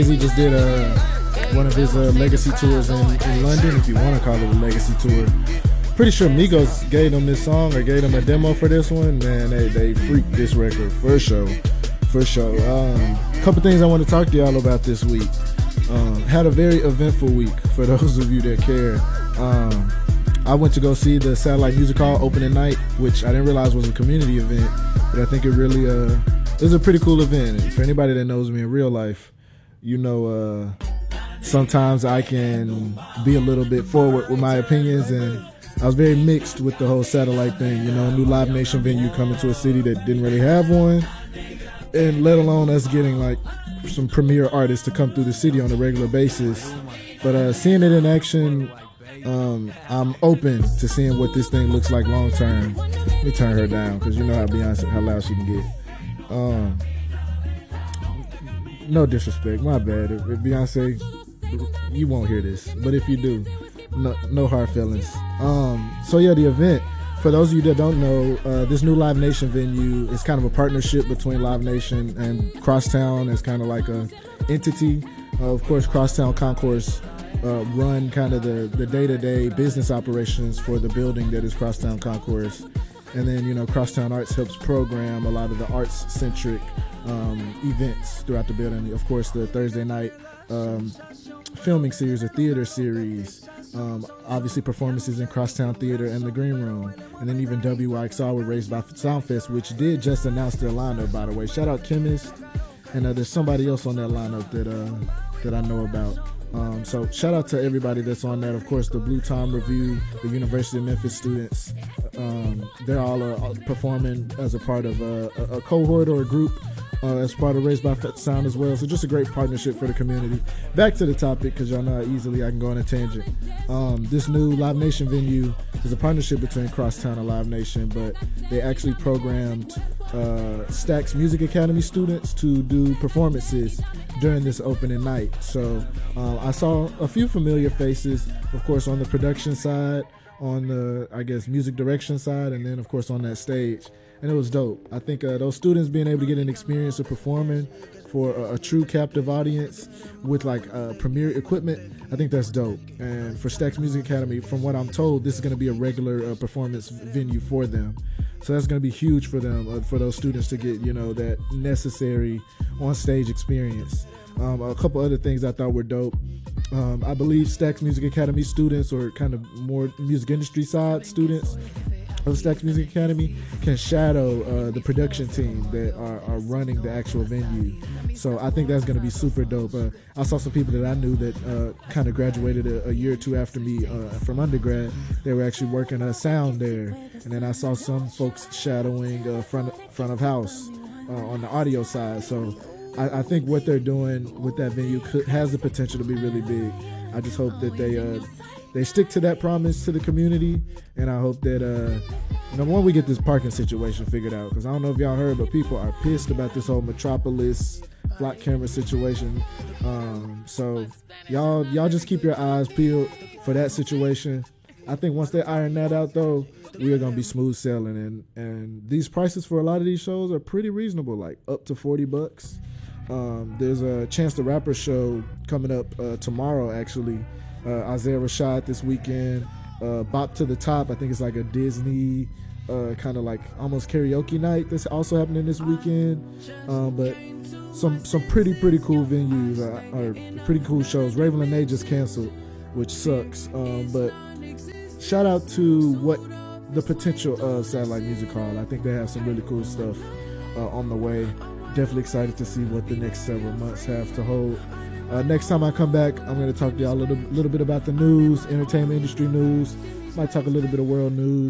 He just did one of his legacy tours in London, if you want to call it a legacy tour. Pretty sure Migos gave them this song or gave them a demo for this one. Man, they freaked this record for sure. For sure. Couple things I want to talk to y'all about this week. Had a very eventful week for those of you that care. I went to go see the Satellite Music Hall opening night, which I didn't realize was a community event, but I think it really is a pretty cool event. And for anybody that knows me in real life, you know, sometimes I can be a little bit forward with my opinions, and I was very mixed with the whole Satellite thing. You know, a new Live Nation venue coming to a city that didn't really have one, and let alone us getting like some premier artists to come through the city on a regular basis. But seeing it in action, I'm open to seeing what this thing looks like long term. Let me turn her down because you know how loud she can get. No disrespect, my bad. If Beyonce, you won't hear this, but if you do, no hard feelings. So yeah, the event. For those of you that don't know, this new Live Nation venue is kind of a partnership between Live Nation and Crosstown. It's kind of like a entity. Of course, Crosstown Concourse run kind of the day-to-day business operations for the building that is Crosstown Concourse. And then, you know, Crosstown Arts helps program a lot of the arts-centric events throughout the building. Of course, the Thursday night filming series or theater series, obviously performances in Crosstown Theater and the Green Room, and then even WYXR with Raised by Soundfest, which did just announce their lineup, by the way. Shout out Chemist, and there's somebody else on that lineup that I know about. So shout out to everybody that's on that. Of course, the Blue Time Review, the University of Memphis students, they're all performing as a part of a cohort or a group as part of Raised by Sound as well. So just a great partnership for the community. Back to the topic, because y'all know how easily I can go on a tangent. This new Live Nation venue is a partnership between Crosstown and Live Nation, but they actually programmed Stax Music Academy students to do performances during this opening night. So I saw a few familiar faces, of course, on the production side, on the, I guess, music direction side, and then, of course, on that stage. And it was dope. I think those students being able to get an experience of performing for a true captive audience with like premier equipment, I think that's dope. And for Stax Music Academy, from what I'm told, this is going to be a regular performance venue for them. So that's going to be huge for them, for those students to get, you know, that necessary on-stage experience. A couple other things I thought were dope. I believe Stax Music Academy students, or kind of more music industry side students of Stax Music Academy, can shadow the production team that are running the actual venue. So I think that's going to be super dope. I saw some people that I knew that kind of graduated a year or two after me from undergrad. They were actually working sound there. And then I saw some folks shadowing front of house on the audio side. So I think what they're doing with that venue has the potential to be really big. I just hope that they stick to that promise to the community, and I hope that number one, we get this parking situation figured out, because I don't know if y'all heard, but people are pissed about this whole Metropolis flock camera situation. So y'all just keep your eyes peeled for that situation. I think once they iron that out, though, we are gonna be smooth sailing, and these prices for a lot of these shows are pretty reasonable, like up to $40. There's a Chance the Rapper show coming up tomorrow, actually. Isaiah Rashad this weekend. Bop to the Top, I think it's like a Disney kind of like almost karaoke night that's also happening this weekend. But some pretty cool venues or pretty cool shows. Raven Lenae just canceled, which sucks. But shout out to what the potential of Satellite Music Hall. I think they have some really cool stuff on the way. Definitely excited to see what the next several months have to hold. Next time I come back, I'm going to talk to y'all a little bit about the news, entertainment industry news. Might talk a little bit of world news.